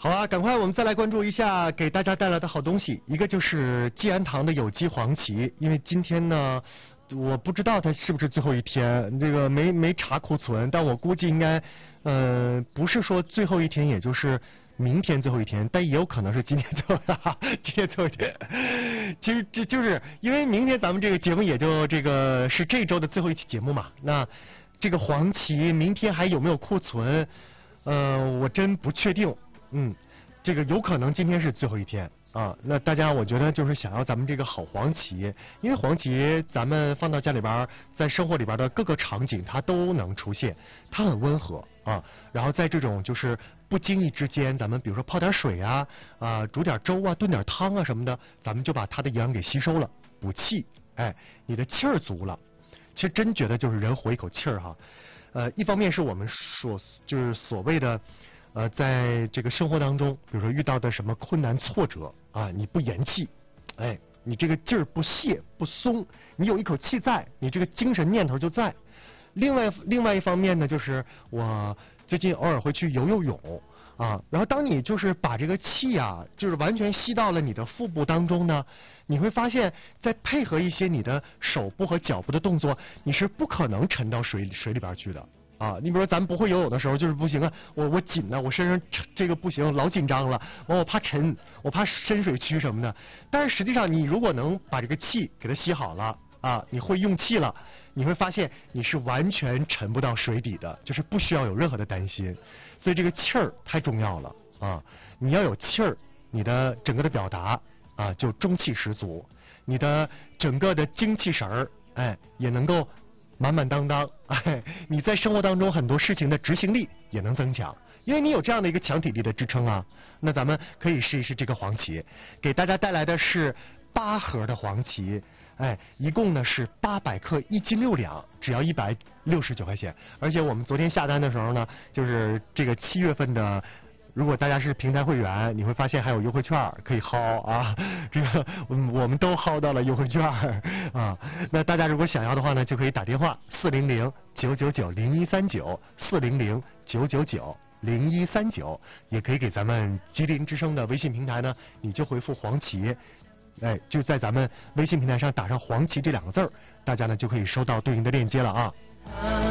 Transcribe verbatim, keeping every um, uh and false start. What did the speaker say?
好啊，赶快我们再来关注一下给大家带来的好东西，一个就是济安堂的有机黄芪，因为今天呢，我不知道它是不是最后一天，这个没没查库存，但我估计应该，呃，不是说最后一天，也就是明天最后一天，但也有可能是今天最后，哈哈，今天最后一天。其实这就是因为明天咱们这个节目也就这个是这周的最后一期节目嘛，那这个黄芪明天还有没有库存？呃，我真不确定。嗯，这个有可能今天是最后一天啊。那大家我觉得就是想要咱们这个好黄芪，因为黄芪咱们放到家里边，在生活里边的各个场景它都能出现，它很温和啊。然后在这种就是不经意之间，咱们比如说泡点水啊，啊煮点粥啊，炖点汤啊什么的，咱们就把它的营养给吸收了，补气，哎，你的气儿足了。其实真觉得就是人活一口气儿哈，呃，一方面是我们所就是所谓的。呃，在这个生活当中，比如说遇到的什么困难挫折啊，你不言弃，哎，你这个劲儿不泄不松，你有一口气在，你这个精神念头就在。另外，另外一方面呢，就是我最近偶尔会去游游泳啊，然后当你就是把这个气啊，就是完全吸到了你的腹部当中呢，你会发现再配合一些你的手部和脚部的动作，你是不可能沉到水水里边去的。啊，你比如说咱们不会游泳的时候，就是不行啊，我我紧呢，我身上这个不行，老紧张了，完我怕沉，我怕深水区什么的。但是实际上，你如果能把这个气给它吸好了啊，你会用气了，你会发现你是完全沉不到水底的，就是不需要有任何的担心。所以这个气儿太重要了啊！你要有气儿，你的整个的表达啊就中气十足，你的整个的精气神儿，哎，也能够。满满当当，哎，你在生活当中很多事情的执行力也能增强，因为你有这样的一个强体力的支撑啊。那咱们可以试一试这个黄芪，给大家带来的是八盒的黄芪，哎，一共呢是八百克，一斤六两，只要一百六十九块钱。而且我们昨天下单的时候呢，就是这个七月份的。如果大家是平台会员，你会发现还有优惠券可以薅啊！这个我们我们都薅到了优惠券啊。那大家如果想要的话呢，就可以打电话四零零九九九零一三九四零零九九九零一三九，也可以给咱们吉林之声的微信平台呢，你就回复黄芪，哎，就在咱们微信平台上打上黄芪这两个字儿，大家呢就可以收到对应的链接了啊。